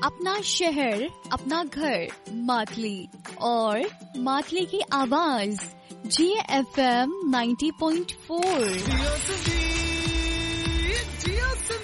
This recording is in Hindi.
अपना शहर, अपना घर, मातली और मातली की आवाज GFM 90.4।